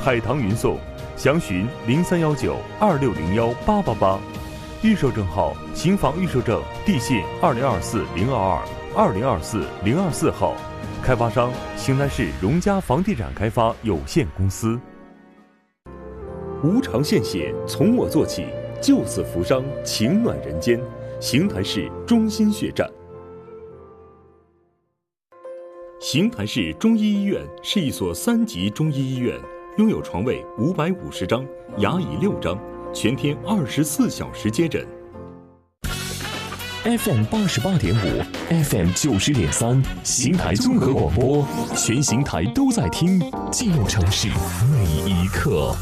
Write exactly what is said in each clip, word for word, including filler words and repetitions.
海棠云送，详询零三幺九二六零幺八八八。预售证号：新房预售证地信二零二四零二二二零二四零二四号，开发商邢台市荣家房地产开发有限公司。无偿献血，从我做起，救死扶伤，情暖人间。邢台市中心血站。邢台市中医医院是一所三级中医医院，拥有床位五百五十张，牙椅六张，全天二十四小时接诊。 F M 八十八点五 ，F M 九十点三，邢台综合广播，全邢台都在听，进入城市每一刻。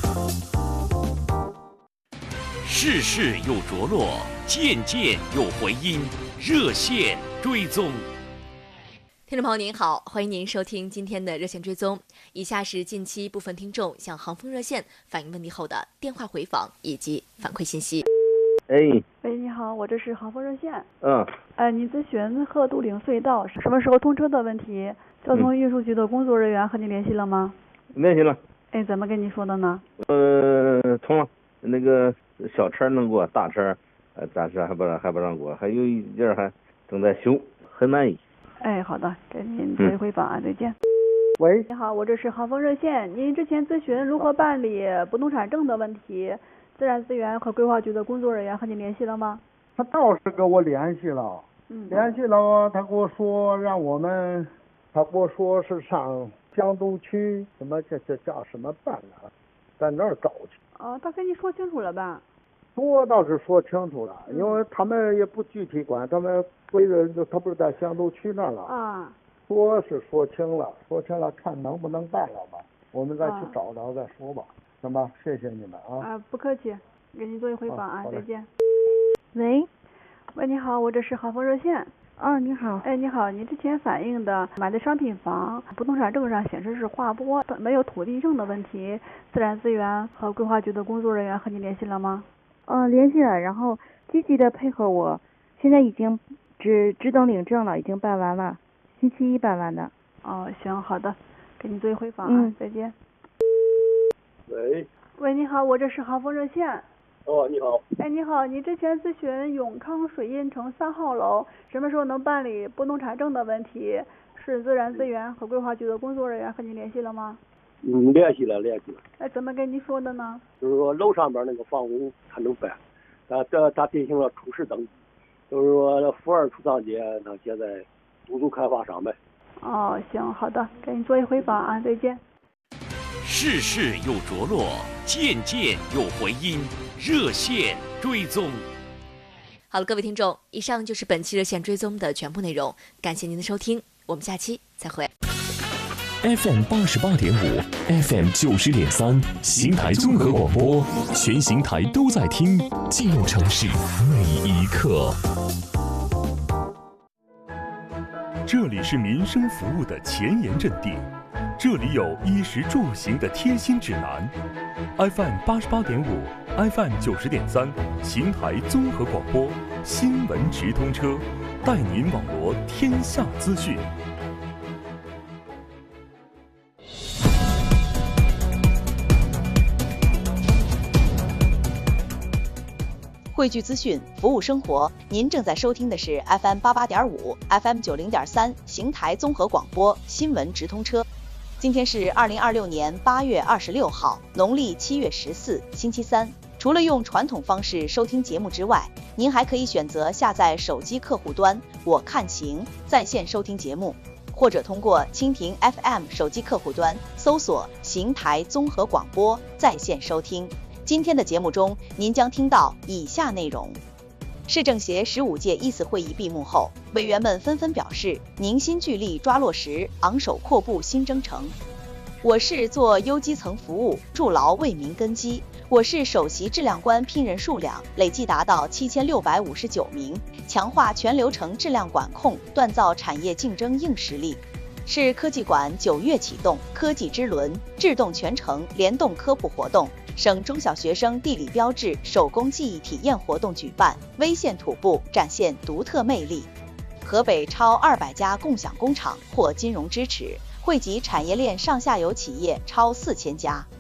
事事有着落，件件有回音，热线追踪。 听众朋友您好，欢迎您收听今天的热线追踪。以下是近期部分听众向航风热线反映问题后的电话回访以及反馈信息。 哎， 喂，你好，我这是航风热线。 嗯， 哎，你咨询鹤都岭隧道什么时候通车的问题，交通运输局的工作人员和你联系了吗？ 联系了。 哎，怎么跟你说的呢？ 呃，通了。那个小车能过，大车呃暂时还不让还不让过，还有一点还正在修，很满意。 哎，好的，给您做一回访啊，嗯、再见。 喂， 你好，我这是航风热线。您之前咨询如何办理不动产证的问题，自然资源和规划局的工作人员和你联系了吗？ 他倒是跟我联系了， 嗯， 联系了，他跟我说让我们，他跟我说是上江东区什么这这叫什么办啊，在那儿找去。 哦，他跟你说清楚了吧？ 说倒是说清楚了，嗯、因为他们也不具体管，他们归人就他不是在江东区那儿了啊。 说是说清了，说清了，看能不能办了吧，我们再去找找再说吧。行吧，谢谢你们啊。 啊，不客气，给您做一回访啊，再见。 喂， 喂，你好，我这是航风热线。 哦，你好。 哎，你好，你之前反映的买的商品房不动产证上显示是划拨，没有土地证的问题，自然资源和规划局的工作人员和你联系了吗？ 呃，联系了，然后积极的配合我，现在已经只只等领证了，已经办完了，星期一办完的。 哦，行，好的，给你做一回访啊， 嗯， 再见。 喂。 喂，你好，我这是航风热线。 哦，你好。 哎，你好，你之前咨询永康水印城三号楼什么时候能办理不动产证的问题，市自然资源和规划局的工作人员和你联系了吗？ 嗯，联系了，联系了。 哎，怎么跟你说的呢？ 就是说楼上边那个房屋他能办，他他他进行了初始登记，就是说福二出藏街他现在独租开发商呗。 哦，行，好的，给你做一回访啊，再见。 事事有着落，件件有回音，热线追踪。 好了，各位听众，以上就是本期热线追踪的全部内容，感谢您的收听，我们下期再会。 F M 八十八点五 ，F M 九十点三，邢台综合广播，全邢台都在听，进入城市每一刻。 这里是民生服务的前沿阵地，这里有衣食住行的贴心指南。F M 八十八点五 ，F M 九十点三，邢台综合广播，新闻直通车，带您网罗天下资讯。 汇聚资讯，服务生活。您正在收听的是 F M 八八点五、F M 九零点三邢台综合广播新闻直通车。今天是二零二六年八月二十六号，农历七月十四，星期三。除了用传统方式收听节目之外，您还可以选择下载手机客户端“我看行”在线收听节目，或者通过蜻蜓 F M 手机客户端搜索“邢台综合广播”在线收听。今天的节目中，您将听到以下内容：市政协十五届一次会议闭幕后，委员们纷纷表示凝心聚力抓落实，昂首阔步新征程。我市做优基层服务，筑牢为民根基。我市首席质量官聘任数量累计达到七千六百五十九名，强化全流程质量管控，锻造产业竞争硬实力。市科技馆九月启动科技之轮智动全程联动科普活动，省中小学生地理标志手工技艺体验活动举办，微线徒步展现独特魅力。河北超二百家共享工厂获金融支持，惠及产业链上下游企业超四千家。